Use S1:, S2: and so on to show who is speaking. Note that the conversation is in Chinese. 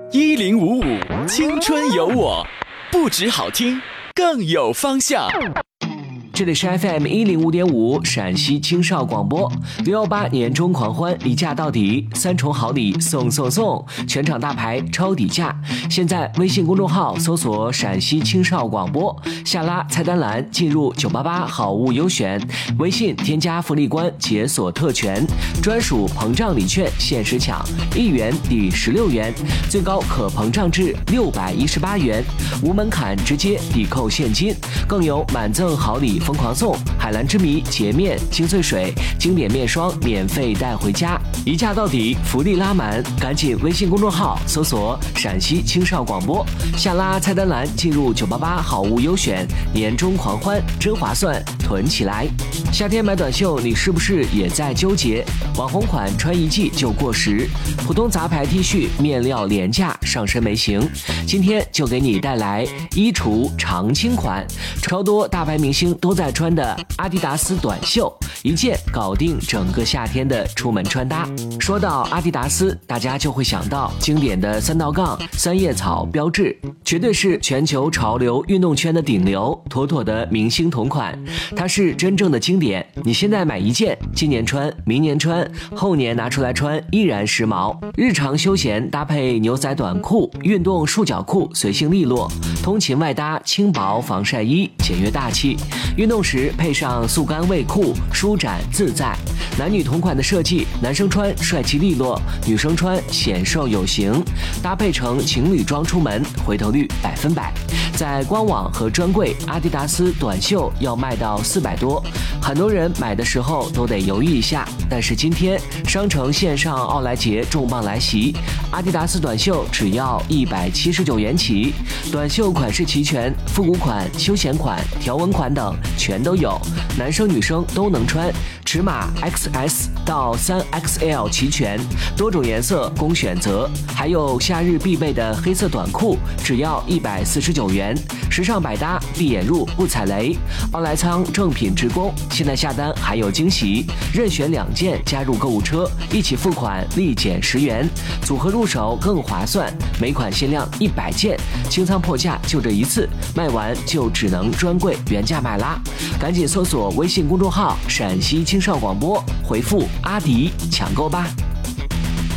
S1: 1055青春有我，不止好听，更有方向。
S2: 这里是 FM 105.5陕西青少广播，618年中狂欢，离价到底，3重好礼送，全场大牌超底价。现在微信公众号搜索陕西青少广播，下拉菜单栏进入988好物优选，微信添加福利官解锁特权，专属膨胀礼券限时抢，1元抵16元，最高可膨胀至618元，无门槛直接抵扣现金，更有满赠好礼疯狂送，海蓝之谜洁面精粹水经典面霜免费带回家，一价到底，福利拉满，赶紧微信公众号搜索陕西青少广播，下拉菜单栏进入988好物优选，年终狂欢真划算，囤起来。夏天买短袖，你是不是也在纠结？网红款穿一季就过时，普通杂牌 T 恤面料廉价，上身没型。今天就给你带来衣橱常青款，超多大牌明星都在穿的阿迪达斯短袖，一件搞定整个夏天的出门穿搭。说到阿迪达斯，大家就会想到经典的3道杠、3叶草标志，绝对是全球潮流运动圈的顶流，妥妥的明星同款。它是真正的经典，你现在买一件，今年穿，明年穿，后年拿出来穿，依然时髦。日常休闲搭配牛仔短裤、运动束脚裤，随性利落；通勤外搭轻薄防晒衣，简约大气。运动时配上速干卫裤，舒展自在。男女同款的设计，男生穿帅气利落，女生穿显瘦有型，搭配成情侣装出门，回头率100%。在官网和专柜，阿迪达斯短袖要卖到400多，很多人买的时候都得犹豫一下。但是今天商城线上奥莱节重磅来袭，阿迪达斯短袖只要179元起，短袖款式齐全，复古款、休闲款、条纹款等全都有，男生女生都能穿，尺码 XS 到3XL 齐全，多种颜色供选择，还有夏日必备的黑色短裤，只要149元，时尚百搭，闭眼入不踩雷。奥莱仓正品直供，现在下单还有惊喜，任选2件加入购物车，一起付款立减10元，组合入手更划算，每款限量100件，清仓破价就这一次，卖完就只能专柜原价买啦。赶紧搜索微信公众号陕西青少广播，回复阿迪抢购吧。